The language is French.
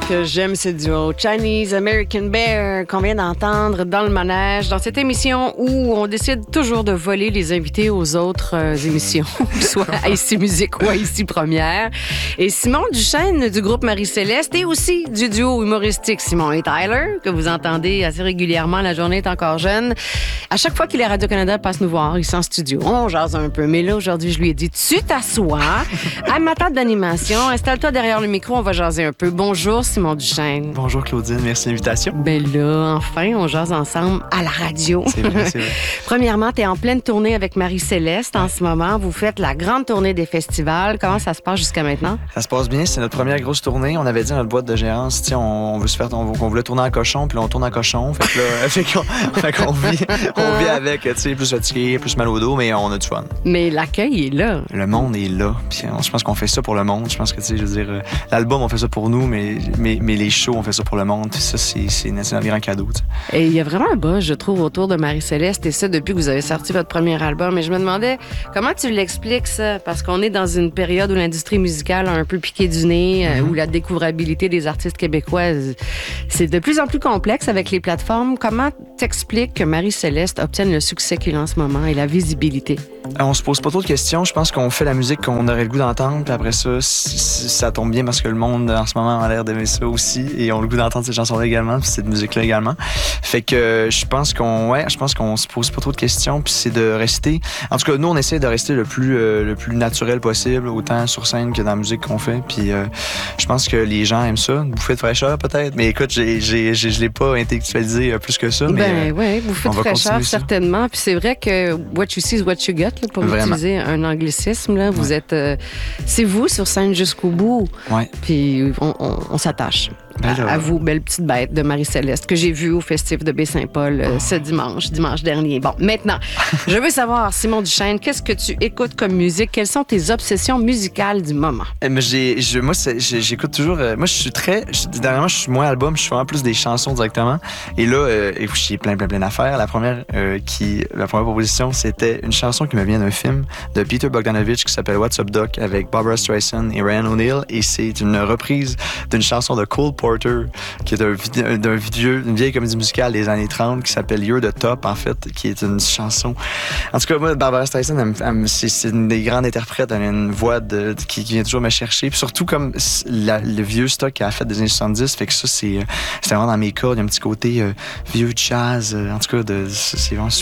que j'aime ce duo Chinese American Bear qu'on vient d'entendre dans le manège, dans cette émission où on décide toujours de voler les invités aux autres émissions, soit à Ici Musique ou à Ici Première. Et Simon Duchesne du groupe Marie-Céleste et aussi du duo humoristique Simon et Tyler, que vous entendez assez régulièrement, La journée est encore jeune. À chaque fois qu'il est à Radio-Canada, passe nous voir, ils sont en studio. On jase un peu, mais là, aujourd'hui, je lui ai dit, tu t'assois à ma table d'animation, installe-toi derrière le micro, on va jaser un peu. Bonjour, Simon Duchesne. Bonjour, Claudine. Merci de l'invitation. Ben là, enfin, on jase ensemble à la radio. C'est vrai, c'est vrai. Premièrement, tu es en pleine tournée avec Marie-Céleste en ce moment. Vous faites la grande tournée des festivals. Comment ça se passe jusqu'à maintenant? Ça se passe bien. C'est notre première grosse tournée. On avait dit à notre boîte de gérance, tiens, on voulait tourner en cochon, puis là, on tourne en cochon. Fait que là, fait qu'on vit avec, tu sais, plus fatigué, plus mal au dos, mais on a du fun. Mais l'accueil est là. Le monde est là. Puis je pense qu'on fait ça pour le monde. Je pense que, tu sais, je veux dire, l'album, on fait ça pour nous, mais les shows, on fait ça pour le monde. Puis ça, c'est un grand cadeau, tu sais. Et il y a vraiment un buzz, je trouve, autour de Marie-Céleste, et ça depuis que vous avez sorti votre premier album. Et je me demandais, comment tu l'expliques, ça? Parce qu'on est dans une période où l'industrie musicale a un peu piqué du nez, où la découvrabilité des artistes québécoises, c'est de plus en plus complexe avec les plateformes. Comment t'expliques que Marie-Céleste obtienne le succès qu'il a en ce moment et la visibilité? On se pose pas trop de questions. Je pense qu'on fait la musique qu'on aurait le goût d'entendre, puis après ça, ça tombe bien parce que le monde, en ce moment, a l'air d'aimer ça aussi, et on a le goût d'entendre ces chansons-là également, puis cette musique-là également. Fait que je pense qu'on se pose pas trop de questions, puis c'est de rester... En tout cas, nous, on essaie de rester le plus naturel possible, autant sur scène que dans la musique qu'on fait, puis je pense que les gens aiment ça. Une bouffée de fraîcheur, peut-être, mais écoute, je l'ai pas intellectualisé plus que ça, mais... oui, bouffée de fraîcheur, certainement. Puis c'est vrai que what you see is what you get, là, pour utiliser un anglicisme, là. Vous êtes... c'est vous sur scène jusqu'au bout. Ouais. Puis on s'attache. À vous, belle petite bête de Marie-Céleste, que j'ai vue au Festif de Baie-Saint-Paul ce dimanche dernier. Bon, maintenant, je veux savoir, Simon Duchesne, qu'est-ce que tu écoutes comme musique? Quelles sont tes obsessions musicales du moment? Moi, j'écoute toujours... moi, dernièrement, je suis moins album, je suis vraiment plus des chansons directement. Et là, j'ai plein d'affaires. La première proposition, c'était une chanson qui me vient d'un film de Peter Bogdanovich qui s'appelle What's Up Doc avec Barbara Streisand et Ryan O'Neal. Et c'est une reprise d'une chanson de Cole Porter, qui est une vieille comédie musicale des années 30 qui s'appelle You're the Top, en fait, qui est une chanson. En tout cas, moi, Barbara Streisand, c'est une des grandes interprètes. Elle a une voix qui vient toujours me chercher. Puis surtout, comme le vieux stock qu'elle a fait des années 70, fait que ça, c'est vraiment dans mes cordes. Il y a un petit côté vieux jazz. En tout cas, c'est vraiment